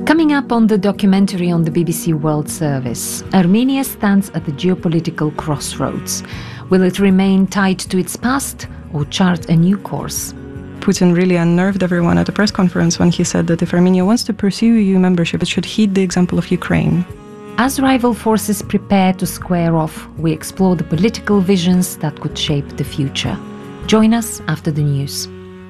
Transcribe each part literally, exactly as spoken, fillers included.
Coming up on the documentary on the B B C World Service, Armenia stands at the geopolitical crossroads. Will it remain tied to its past or chart a new course? Putin really unnerved everyone at a press conference when he said that if Armenia wants to pursue E U membership, it should heed the example of Ukraine. As rival forces prepare to square off, we explore the political visions that could shape the future. Join us after the news.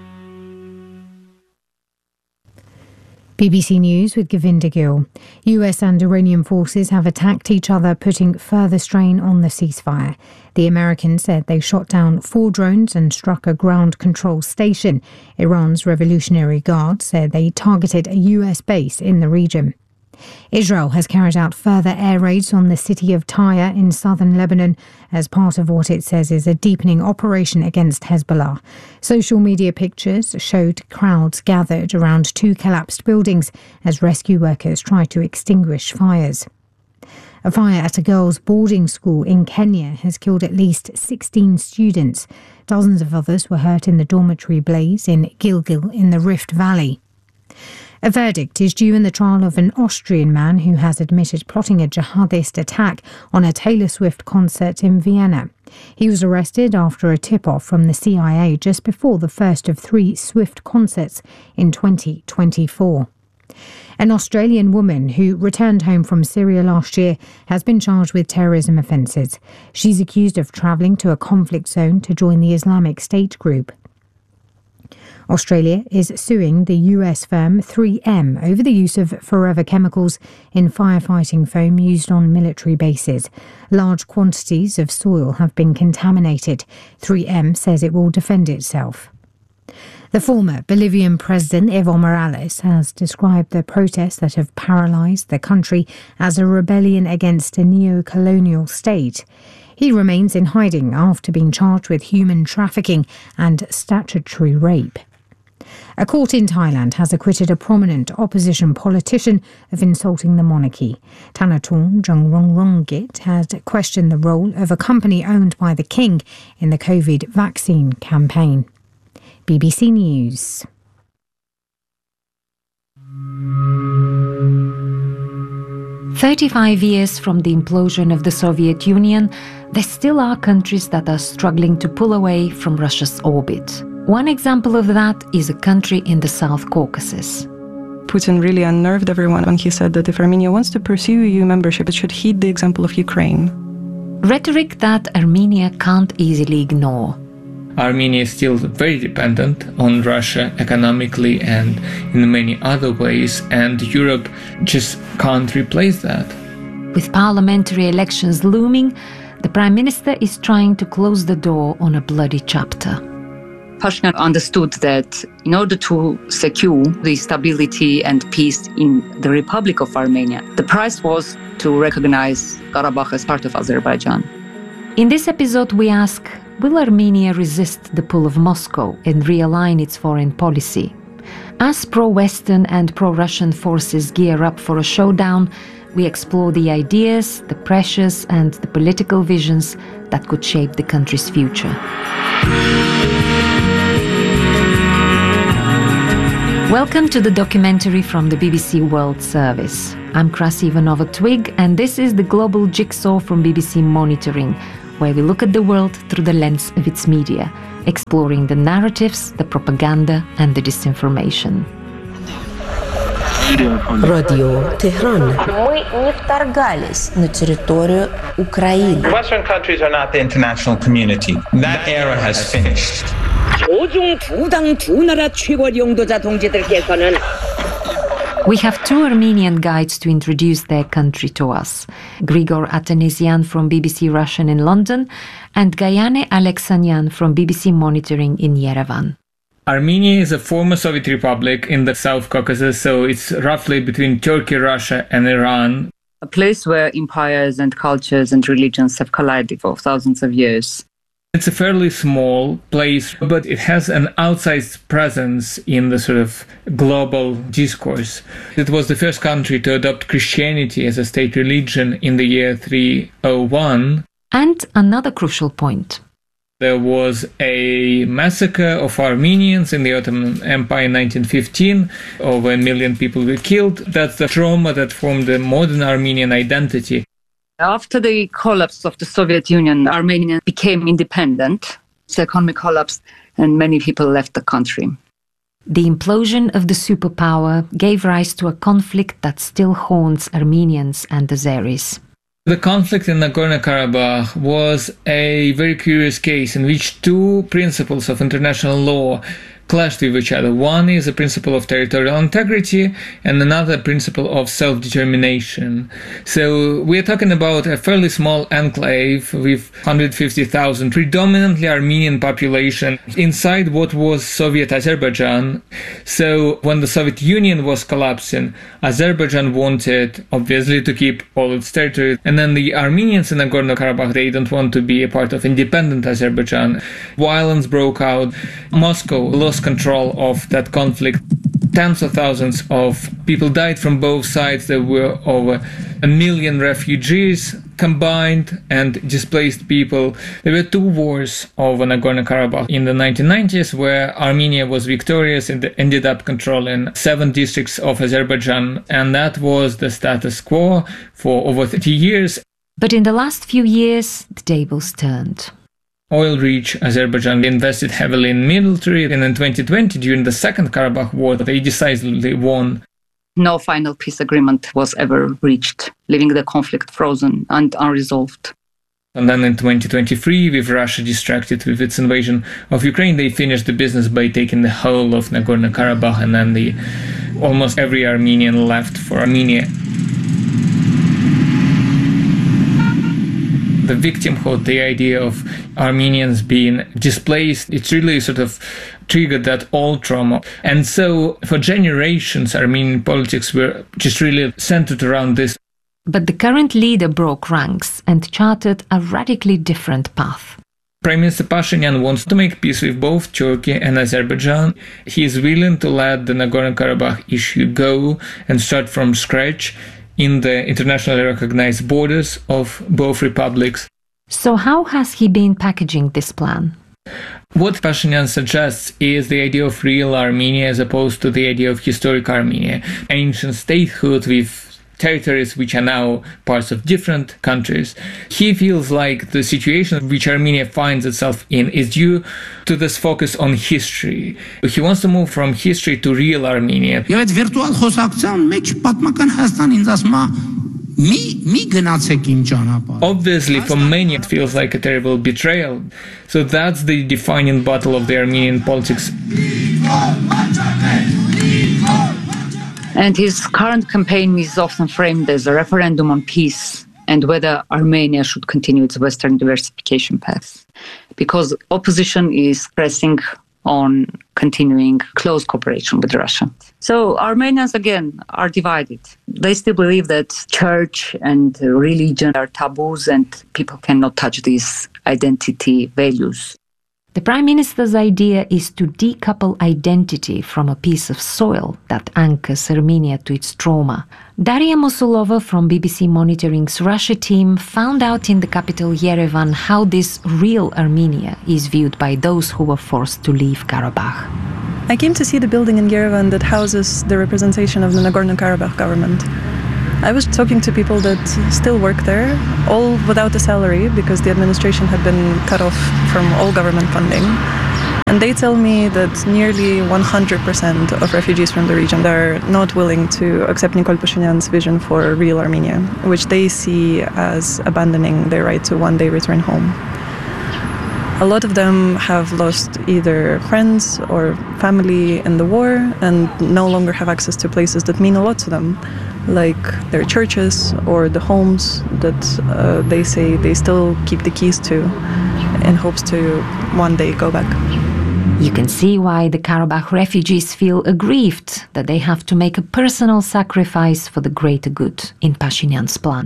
B B C News with Govinda Gill. U S and Iranian forces have attacked each other, putting further strain on the ceasefire. The Americans said they shot down four drones and struck a ground control station. Iran's Revolutionary Guard said they targeted a U S base in the region. Israel has carried out further air raids on the city of Tyre in southern Lebanon as part of what it says is a deepening operation against Hezbollah. Social media pictures showed crowds gathered around two collapsed buildings as rescue workers tried to extinguish fires. A fire at a girls' boarding school in Kenya has killed at least sixteen students. Dozens of others were hurt in the dormitory blaze in Gilgil in the Rift Valley. A verdict is due in the trial of an Austrian man who has admitted plotting a jihadist attack on a Taylor Swift concert in Vienna. He was arrested after a tip-off from the C I A just before the first of three Swift concerts in twenty twenty-four. An Australian woman who returned home from Syria last year has been charged with terrorism offences. She's accused of travelling to a conflict zone to join the Islamic State group. Australia is suing the U S firm three M over the use of forever chemicals in firefighting foam used on military bases. Large quantities of soil have been contaminated. three M says it will defend itself. The former Bolivian President Evo Morales has described the protests that have paralysed the country as a rebellion against a neo-colonial state. He remains in hiding after being charged with human trafficking and statutory rape. A court in Thailand has acquitted a prominent opposition politician of insulting the monarchy. Thanathorn Jungrongrongit had questioned the role of a company owned by the king in the COVID vaccine campaign. B B C News. thirty-five years from the implosion of the Soviet Union, there still are countries that are struggling to pull away from Russia's orbit. One example of that is a country in the South Caucasus. Putin really unnerved everyone when he said that if Armenia wants to pursue E U membership, it should heed the example of Ukraine. Rhetoric that Armenia can't easily ignore. Armenia is still very dependent on Russia economically and in many other ways, and Europe just can't replace that. With parliamentary elections looming, the Prime Minister is trying to close the door on a bloody chapter. Pashinyan understood that in order to secure the stability and peace in the Republic of Armenia, the price was to recognize Karabakh as part of Azerbaijan. In this episode, we ask, will Armenia resist the pull of Moscow and realign its foreign policy? As pro-Western and pro-Russian forces gear up for a showdown, we explore the ideas, the pressures, and the political visions that could shape the country's future. Welcome to the documentary from the B B C World Service. I'm Krasi Ivanova-Twig, and this is the global jigsaw from B B C Monitoring, where we look at the world through the lens of its media, exploring the narratives, the propaganda, and the disinformation. Radio Tehran. Мы не вторгались на территорию Украины. Western countries are not the international community. That era has finished. We have two Armenian guides to introduce their country to us. Grigor Atanasian from B B C Russian in London and Gayane Alexanyan from B B C Monitoring in Yerevan. Armenia is a former Soviet republic in the South Caucasus, so it's roughly between Turkey, Russia and Iran. A place where empires and cultures and religions have collided for thousands of years. It's a fairly small place, but it has an outsized presence in the sort of global discourse. It was the first country to adopt Christianity as a state religion in the year three oh one. And another crucial point. There was a massacre of Armenians in the Ottoman Empire in nineteen fifteen. Over a million people were killed. That's the trauma that formed the modern Armenian identity. After the collapse of the Soviet Union, Armenia became independent. The economy collapsed and many people left the country. The implosion of the superpower gave rise to a conflict that still haunts Armenians and Azeris. The conflict in Nagorno-Karabakh was a very curious case in which two principles of international law clashed with each other. One is a principle of territorial integrity and another principle of self-determination. So we're talking about a fairly small enclave with one hundred fifty thousand predominantly Armenian population inside what was Soviet Azerbaijan. So when the Soviet Union was collapsing, Azerbaijan wanted obviously to keep all its territory, and then the Armenians in Nagorno-Karabakh, they don't want to be a part of independent Azerbaijan. Violence broke out. Moscow lost control of that conflict. Tens of thousands of people died from both sides. There were over a million refugees combined and displaced people. There were two wars over Nagorno-Karabakh in the nineteen nineties where Armenia was victorious and ended up controlling seven districts of Azerbaijan, and that was the status quo for over thirty years. But in the last few years, the tables turned. Oil-rich Azerbaijan invested heavily in military, and in twenty twenty, during the Second Karabakh War, they decisively won. No final peace agreement was ever reached, leaving the conflict frozen and unresolved. And then in twenty twenty-three, with Russia distracted with its invasion of Ukraine, they finished the business by taking the whole of Nagorno-Karabakh, and then the almost every Armenian left for Armenia. The victimhood, the idea of Armenians being displaced, it's really sort of triggered that old trauma. And so for generations, Armenian politics were just really centered around this. But the current leader broke ranks and charted a radically different path. Prime Minister Pashinyan wants to make peace with both Turkey and Azerbaijan. He is willing to let the Nagorno-Karabakh issue go and start from scratch in the internationally recognized borders of both republics. So how has he been packaging this plan? What Pashinyan suggests is the idea of real Armenia as opposed to the idea of historic Armenia, ancient statehood with territories which are now parts of different countries. He feels like the situation which Armenia finds itself in is due to this focus on history. He wants to move from history to real Armenia. Obviously, for many, it feels like a terrible betrayal. So that's the defining battle of the Armenian politics. And his current campaign is often framed as a referendum on peace and whether Armenia should continue its Western diversification path, because opposition is pressing on continuing close cooperation with Russia. So Armenians, again, are divided. They still believe that church and religion are taboos and people cannot touch these identity values. The Prime Minister's idea is to decouple identity from a piece of soil that anchors Armenia to its trauma. Daria Mosulova from B B C Monitoring's Russia team found out in the capital Yerevan how this real Armenia is viewed by those who were forced to leave Karabakh. I came to see the building in Yerevan that houses the representation of the Nagorno-Karabakh government. I was talking to people that still work there, all without a salary because the administration had been cut off from all government funding. And they tell me that nearly one hundred percent of refugees from the region are not willing to accept Nikol Pashinyan's vision for real Armenia, which they see as abandoning their right to one day return home. A lot of them have lost either friends or family in the war and no longer have access to places that mean a lot to them, like their churches or the homes that uh, they say they still keep the keys to in hopes to one day go back. You can see why the Karabakh refugees feel aggrieved that they have to make a personal sacrifice for the greater good in Pashinyan's plan.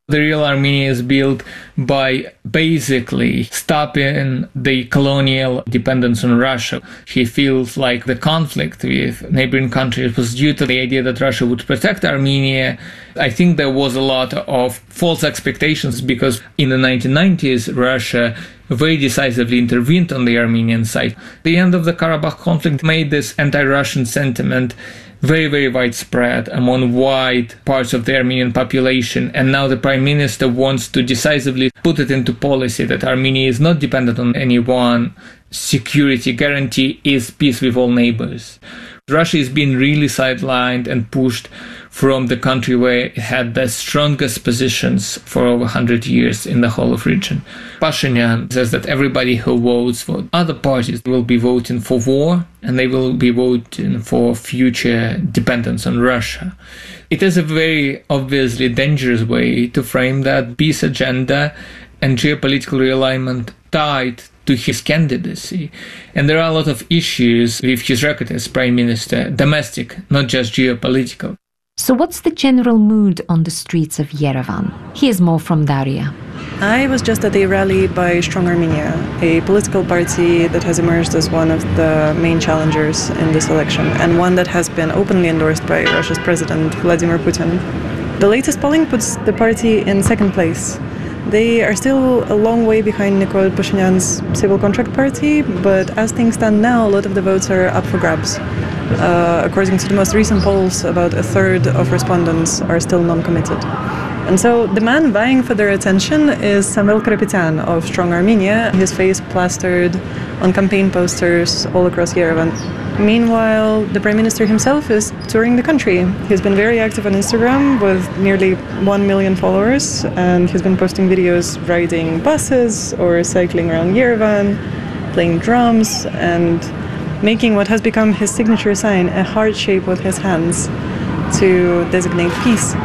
The real Armenia is built by basically stopping the colonial dependence on Russia. He feels like the conflict with neighboring countries was due to the idea that Russia would protect Armenia. I think there was a lot of false expectations because in the nineteen nineties, Russia very decisively intervened on the Armenian side. The end of the Karabakh conflict made this anti-Russian sentiment very, very widespread among wide parts of the Armenian population. And now the prime minister wants to decisively put it into policy that Armenia is not dependent on any one security guarantee, is peace with all neighbors. Russia is being really sidelined and pushed from the country where it had the strongest positions for over one hundred years in the whole of region. Pashinyan says that everybody who votes for other parties will be voting for war and they will be voting for future dependence on Russia. It is a very obviously dangerous way to frame that peace agenda and geopolitical realignment tied to his candidacy. And there are a lot of issues with his record as prime minister, domestic, not just geopolitical. So what's the general mood on the streets of Yerevan? Here's more from Daria. I was just at a rally by Strong Armenia, a political party that has emerged as one of the main challengers in this election, and one that has been openly endorsed by Russia's president, Vladimir Putin. The latest polling puts the party in second place. They are still a long way behind Nikol Pashinyan's Civil Contract Party, but as things stand now, a lot of the votes are up for grabs. Uh, according to the most recent polls, about a third of respondents are still non-committed. And so the man vying for their attention is Samvel Karapetyan of Strong Armenia, his face plastered on campaign posters all across Yerevan. Meanwhile, the Prime Minister himself is touring the country. He's been very active on Instagram with nearly one million followers, and he's been posting videos riding buses or cycling around Yerevan, playing drums, and making what has become his signature sign, a heart shape with his hands, to designate peace.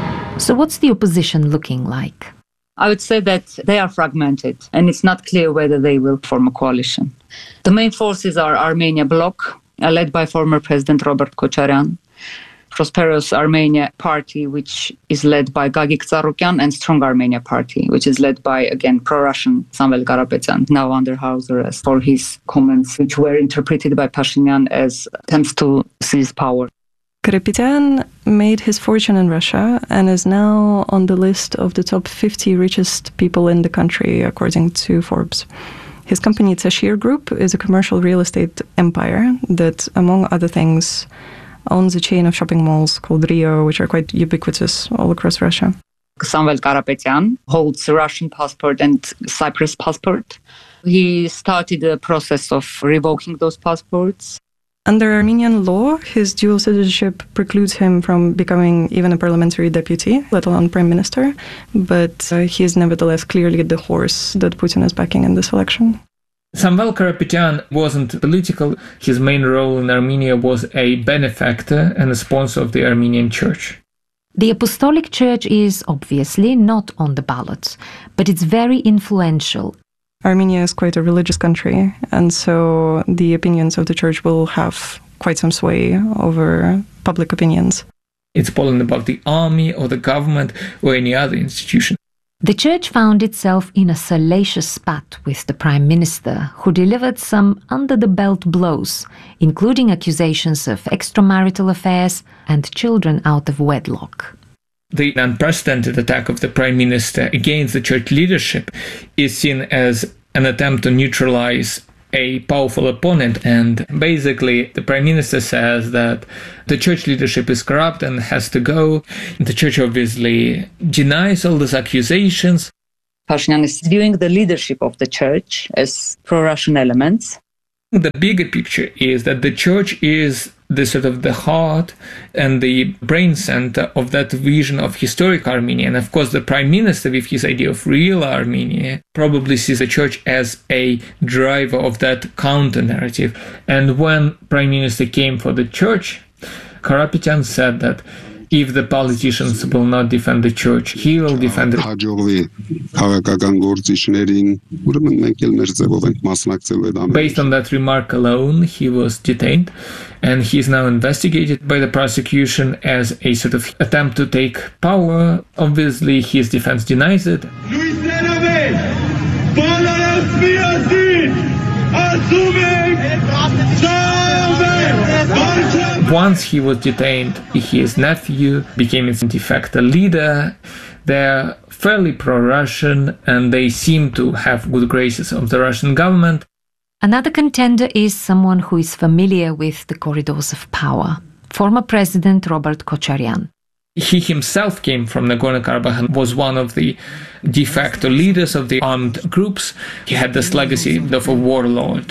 So what's the opposition looking like? I would say that they are fragmented, and it's not clear whether they will form a coalition. The main forces are Armenia Bloc, led by former President Robert Kocharyan, Prosperous Armenia Party, which is led by Gagik Tsarukyan, and Strong Armenia Party, which is led by, again, pro-Russian Samvel Karapetyan, now under house arrest for his comments, which were interpreted by Pashinyan as attempts to seize power. Karapetyan made his fortune in Russia and is now on the list of the top fifty richest people in the country, according to Forbes. His company, Tashir Group, is a commercial real estate empire that, among other things, owns a chain of shopping malls called Rio, which are quite ubiquitous all across Russia. Samvel Karapetyan holds a Russian passport and Cyprus passport. He started the process of revoking those passports. Under Armenian law, his dual citizenship precludes him from becoming even a parliamentary deputy, let alone prime minister. But uh, he is nevertheless clearly the horse that Putin is backing in this election. Samvel Karapetyan wasn't political. His main role in Armenia was a benefactor and a sponsor of the Armenian Church. The Apostolic Church is obviously not on the ballot, but it's very influential. Armenia is quite a religious country, and so the opinions of the church will have quite some sway over public opinions. It's polling about the army or the government or any other institution. The church found itself in a salacious spat with the prime minister, who delivered some under-the-belt blows, including accusations of extramarital affairs and children out of wedlock. The unprecedented attack of the prime minister against the church leadership is seen as an attempt to neutralize a powerful opponent. And basically, the prime minister says that the church leadership is corrupt and has to go. The church obviously denies all these accusations. Pashinyan is viewing the leadership of the church as pro-Russian elements. The bigger picture is that the church is the sort of the heart and the brain center of that vision of historic Armenia. And of course, the prime minister, with his idea of real Armenia, probably sees the church as a driver of that counter-narrative. And when prime minister came for the church, Karapetyan said that If the politicians will not defend the church, he will defend it. Based on that remark alone, he was detained, and he is now investigated by the prosecution as a sort of attempt to take power. Obviously, his defense denies it. Once he was detained, his nephew became its de facto leader. They're fairly pro-Russian, and they seem to have good graces of the Russian government. Another contender is someone who is familiar with the corridors of power, former President Robert Kocharyan. He himself came from Nagorno-Karabakh and was one of the de facto leaders of the armed groups. He had this legacy of a warlord.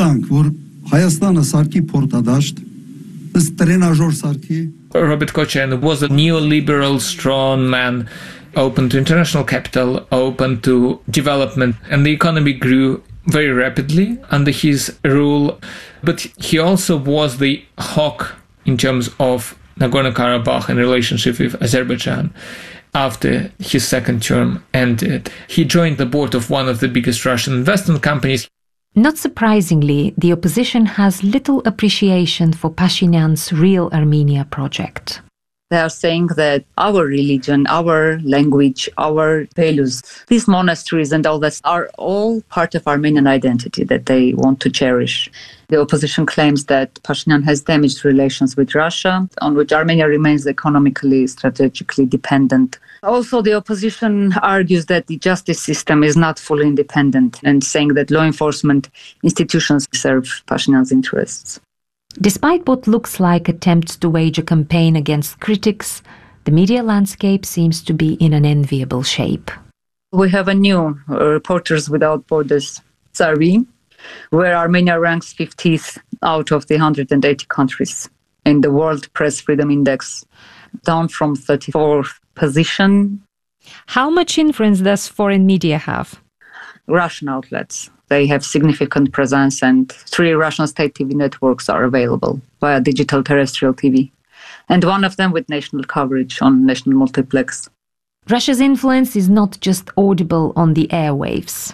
Robert Kocharyan was a neoliberal strong man, open to international capital, open to development, and the economy grew very rapidly under his rule. But he also was the hawk in terms of Nagorno-Karabakh in relationship with Azerbaijan. After his second term ended, he joined the board of one of the biggest Russian investment companies. Not surprisingly, the opposition has little appreciation for Pashinyan's Real Armenia project. They are saying that our religion, our language, our values, these monasteries and all that are all part of Armenian identity that they want to cherish. The opposition claims that Pashinyan has damaged relations with Russia, on which Armenia remains economically, strategically dependent. Also, the opposition argues that the justice system is not fully independent and saying that law enforcement institutions serve Pashinyan's interests. Despite what looks like attempts to wage a campaign against critics, the media landscape seems to be in an enviable shape. We have a new uh, Reporters Without Borders survey, where Armenia ranks fiftieth out of the one hundred eighty countries in the World Press Freedom Index, down from thirty-fourth position. How much influence does foreign media have? Russian outlets. They have significant presence, and three Russian state T V networks are available via digital terrestrial T V, and one of them with national coverage on national multiplex. Russia's influence is not just audible on the airwaves.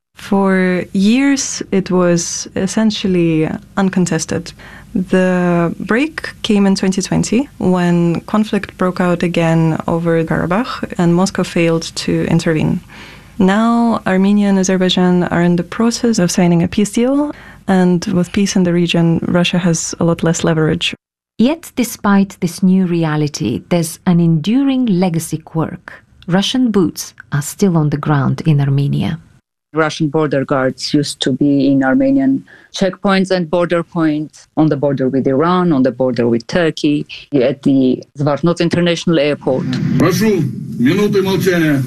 For years, it was essentially uncontested. The break came in twenty twenty when conflict broke out again over Karabakh, and Moscow failed to intervene. Now, Armenia and Azerbaijan are in the process of signing a peace deal, and with peace in the region, Russia has a lot less leverage. Yet, despite this new reality, there's an enduring legacy quirk. Russian boots are still on the ground in Armenia. Russian border guards used to be in Armenian checkpoints and border points on the border with Iran, on the border with Turkey, at the Zvartnots International Airport. Прошу минуты молчания.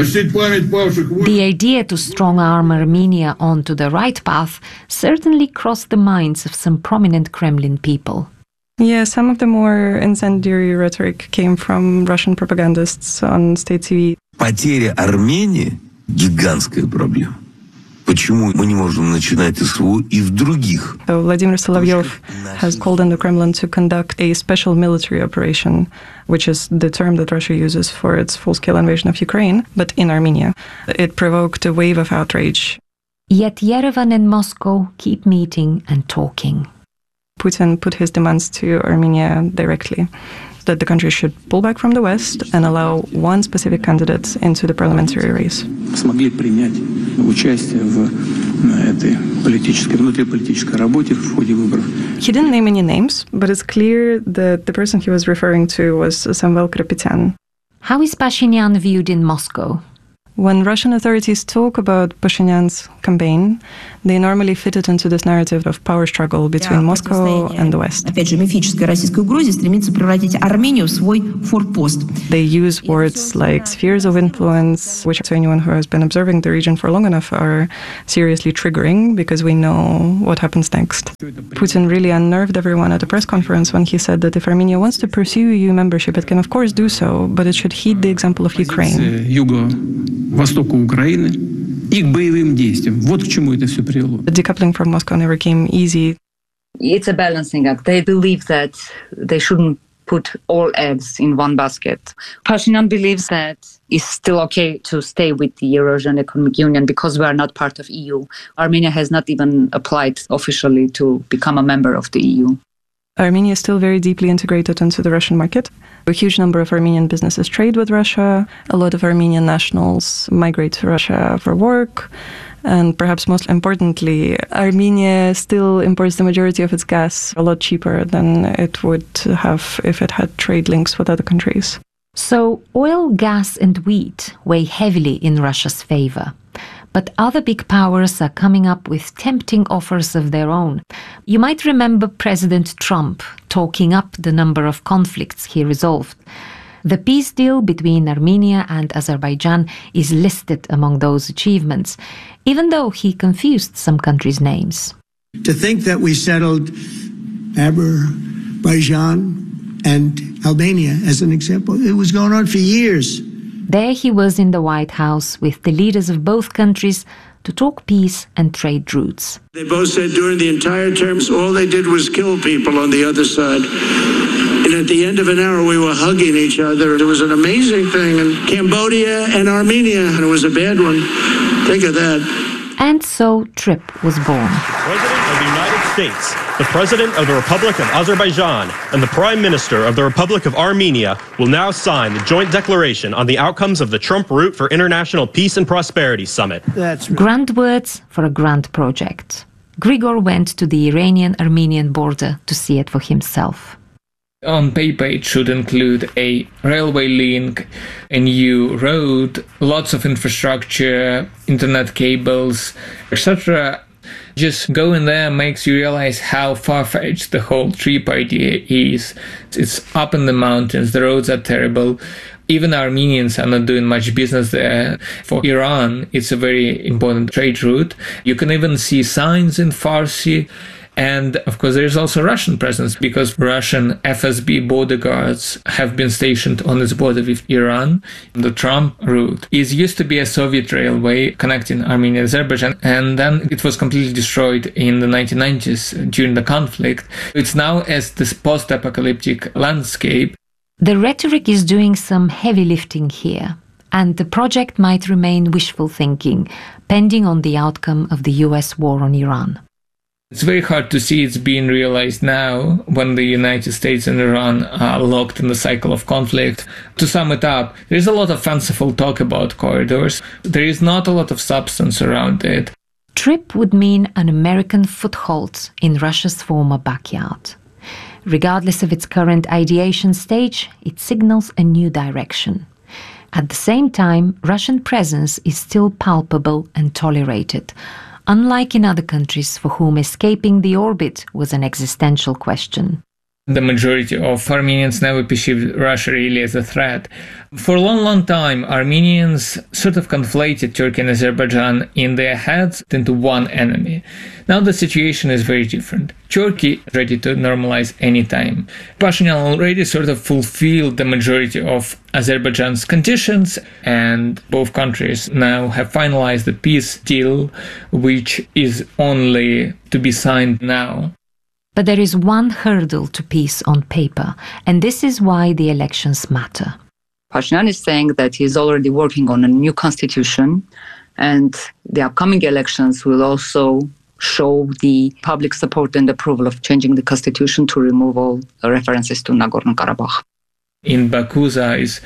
The idea to strong-arm Armenia onto the right path certainly crossed the minds of some prominent Kremlin people. Yeah, some of the more incendiary rhetoric came from Russian propagandists on state T V. Потеря Армении – гигантская проблема. Почему мы не можем начинать СВО и в других? So Vladimir Solovyov has called on the Kremlin to conduct a special military operation, which is the term that Russia uses for its full-scale invasion of Ukraine, but in Armenia. It provoked a wave of outrage. Yet Yerevan and Moscow keep meeting and talking. Putin put his demands to Armenia directly, that the country should pull back from the West and allow one specific candidate into the parliamentary race. Смогли принять участие в этой политической, внутриполитической работе в ходе выборов. He didn't name any names, but it's clear that the person he was referring to was Samvel Krapetyan. How is Pashinyan viewed in Moscow? When Russian authorities talk about Pashinyan's campaign, they normally fit it into this narrative of power struggle between Moscow and the West. They use words like spheres of influence, which to anyone who has been observing the region for long enough are seriously triggering because we know what happens next. Putin really unnerved everyone at a press conference when he said that if Armenia wants to pursue E U membership, it can of course do so, but it should heed the example of Ukraine. Востока Украины и к боевым действиям. Вот к чему это все привело. The decoupling from Moscow never came easy. It's a balancing act. They believe that they shouldn't put all eggs in one basket. Pashinyan believes that it's still okay to stay with the Eurasian Economic Union because we are not part of E U. Armenia has not even applied officially to become a member of the E U. Armenia is still very deeply integrated into the Russian market. A huge number of Armenian businesses trade with Russia. A lot of Armenian nationals migrate to Russia for work. And perhaps most importantly, Armenia still imports the majority of its gas a lot cheaper than it would have if it had trade links with other countries. So oil, gas and wheat weigh heavily in Russia's favor. But other big powers are coming up with tempting offers of their own. You might remember President Trump talking up the number of conflicts he resolved. The peace deal between Armenia and Azerbaijan is listed among those achievements, even though he confused some countries' names. To think that we settled Azerbaijan and Albania, as an example, it was going on for years. There he was in the White House with the leaders of both countries to talk peace and trade routes. They both said during the entire term, all they did was kill people on the other side. And at the end of an hour, we were hugging each other. It was an amazing thing. And Cambodia and Armenia, and it was a bad one. Think of that. And so TRIP was born. President of the United States, the President of the Republic of Azerbaijan, and the Prime Minister of the Republic of Armenia will now sign the joint declaration on the outcomes of the Trump Route for International Peace and Prosperity Summit. That's right. Grand words for a grand project. Grigor went to the Iranian-Armenian border to see it for himself. On paper, it should include a railway link, a new road, lots of infrastructure, internet cables, et cetera. Just going there makes you realize how far-fetched the whole trip idea is. It's up in the mountains, the roads are terrible. Even Armenians are not doing much business there. For Iran, it's a very important trade route. You can even see signs in Farsi. And of course, there is also Russian presence because Russian F S B border guards have been stationed on its border with Iran. The Trump route is used to be a Soviet railway connecting Armenia and Azerbaijan, and then it was completely destroyed in the nineteen nineties during the conflict. It's now as this post-apocalyptic landscape. The rhetoric is doing some heavy lifting here, and the project might remain wishful thinking, pending on the outcome of the U S war on Iran. It's very hard to see it's being realized now when the United States and Iran are locked in the cycle of conflict. To sum it up, there's a lot of fanciful talk about corridors. There is not a lot of substance around it. TRIP would mean an American foothold in Russia's former backyard. Regardless of its current ideation stage, it signals a new direction. At the same time, Russian presence is still palpable and tolerated, unlike in other countries for whom escaping the orbit was an existential question. The majority of Armenians never perceived Russia really as a threat. For a long, long time, Armenians sort of conflated Turkey and Azerbaijan in their heads into one enemy. Now the situation is very different. Turkey is ready to normalize any time. Pashinyan already sort of fulfilled the majority of Azerbaijan's conditions, and both countries now have finalized the peace deal, which is only to be signed now. But there is one hurdle to peace on paper, and this is why the elections matter. Pashinyan is saying that he's already working on a new constitution, and the upcoming elections will also show the public support and approval of changing the constitution to remove all references to Nagorno-Karabakh. In Baku's eyes,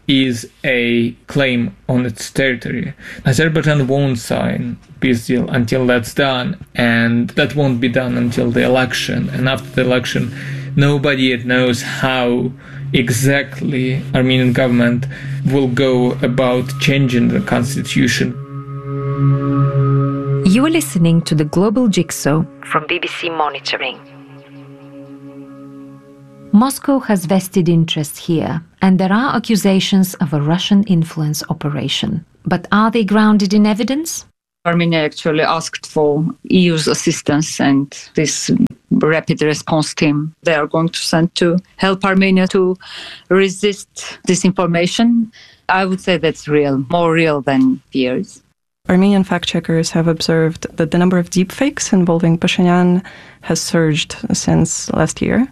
is a claim on its territory. Azerbaijan won't sign peace deal until that's done, and that won't be done until the election. And after the election, nobody yet knows how exactly Armenian government will go about changing the constitution. You are listening to the Global Jigsaw from B B C Monitoring. Moscow has vested interest here, and there are accusations of a Russian influence operation. But are they grounded in evidence? Armenia actually asked for E U's assistance, and this rapid response team they are going to send to help Armenia to resist disinformation. I would say that's real, more real than fears. Armenian fact-checkers have observed that the number of deepfakes involving Pashinyan has surged since last year.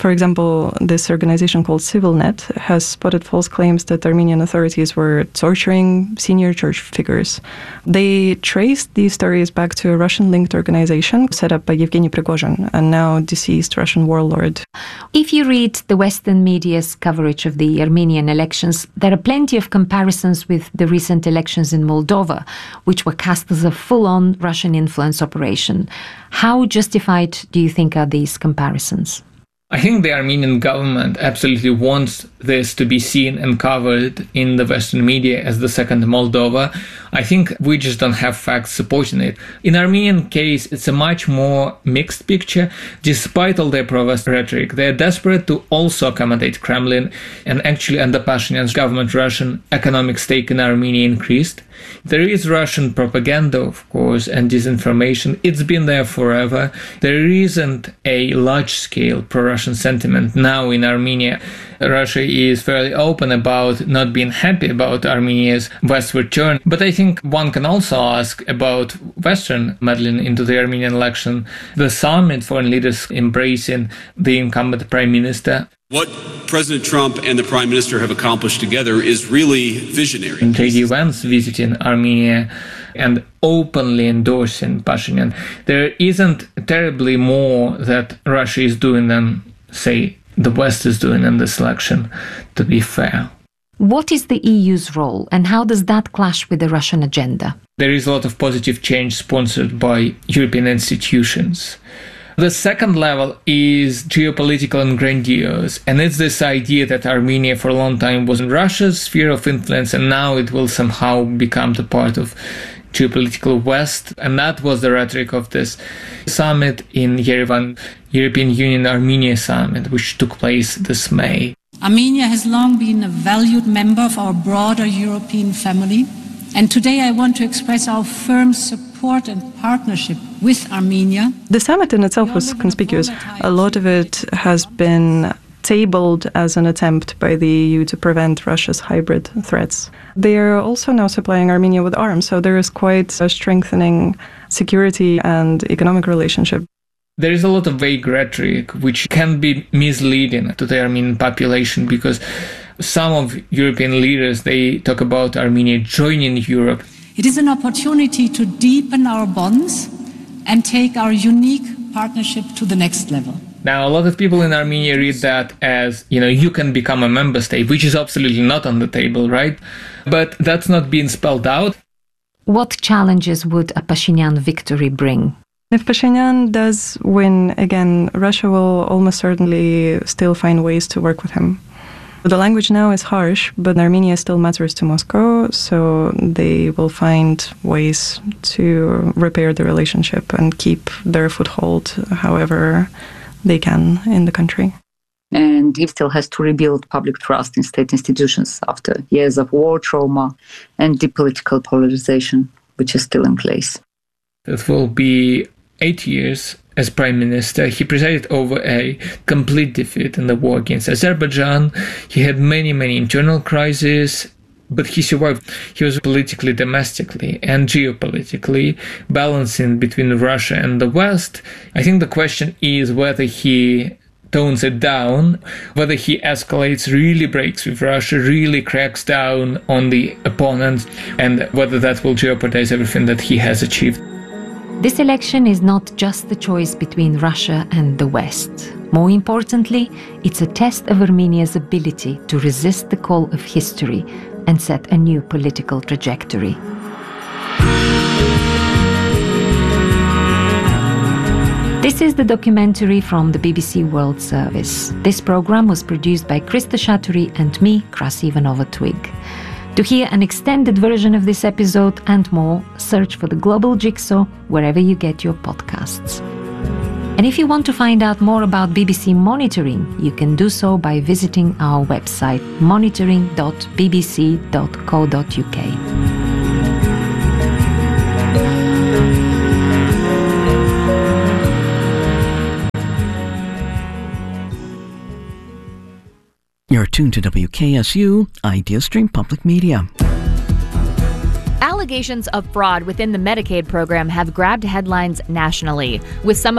For example, this organization called CivilNet has spotted false claims that Armenian authorities were torturing senior church figures. They traced these stories back to a Russian-linked organization set up by Yevgeny Prigozhin, a now deceased Russian warlord. If you read the Western media's coverage of the Armenian elections, there are plenty of comparisons with the recent elections in Moldova, which were cast as a full-on Russian influence operation. How justified do you think are these comparisons? I think the Armenian government absolutely wants this to be seen and covered in the Western media as the second Moldova. I think we just don't have facts supporting it. In Armenian case, it's a much more mixed picture. Despite all their pro-West rhetoric, they're desperate to also accommodate Kremlin, and actually under Pashinyan's government, Russian economic stake in Armenia increased. There is Russian propaganda, of course, and disinformation. It's been there forever. There isn't a large-scale pro-Russian sentiment now in Armenia. Russia is fairly open about not being happy about Armenia's westward turn. But I think one can also ask about Western meddling into the Armenian election. The summit, foreign leaders embracing the incumbent prime minister. What President Trump and the Prime Minister have accomplished together is really visionary. J D Vance visiting Armenia and openly endorsing Pashinyan. There isn't terribly more that Russia is doing than, say, the West is doing in this election, to be fair. What is the E U's role, and how does that clash with the Russian agenda? There is a lot of positive change sponsored by European institutions. The second level is geopolitical and grandiose, and it's this idea that Armenia for a long time was in Russia's sphere of influence, and now it will somehow become the part of geopolitical West. And that was the rhetoric of this summit in Yerevan, European Union Armenia Summit, which took place this May. Armenia has long been a valued member of our broader European family, and today I want to express our firm support and partnership with Armenia. The summit in itself was conspicuous. A lot of it has been tabled as an attempt by the E U to prevent Russia's hybrid threats. They are also now supplying Armenia with arms, so there is quite a strengthening security and economic relationship. There is a lot of vague rhetoric which can be misleading to the Armenian population, because some of European leaders, they talk about Armenia joining Europe. It is an opportunity to deepen our bonds and take our unique partnership to the next level. Now, a lot of people in Armenia read that as, you know, you can become a member state, which is absolutely not on the table, right? But that's not being spelled out. What challenges would a Pashinyan victory bring? If Pashinyan does win again, Russia will almost certainly still find ways to work with him. The language now is harsh, but Armenia still matters to Moscow, so they will find ways to repair the relationship and keep their foothold however they can in the country. And he still has to rebuild public trust in state institutions after years of war trauma and deep political polarization, which is still in place. It will be eight years as prime minister. He presided over a complete defeat in the war against Azerbaijan. He had many, many internal crises, but he survived. He was politically, domestically, and geopolitically balancing between Russia and the West. I think the question is whether he tones it down, whether he escalates, really breaks with Russia, really cracks down on the opponent, and whether that will jeopardize everything that he has achieved. This election is not just the choice between Russia and the West. More importantly, it's a test of Armenia's ability to resist the call of history and set a new political trajectory. This is the documentary from the B B C World Service. This program was produced by Krista Shaturi and me, Krasi Ivanova-Twig. To hear an extended version of this episode and more, search for The Global Jigsaw wherever you get your podcasts. And if you want to find out more about B B C Monitoring, you can do so by visiting our website monitoring dot b b c dot co dot u k. You're tuned to W K S U, IdeaStream Public Media. Allegations of fraud within the Medicaid program have grabbed headlines nationally, with some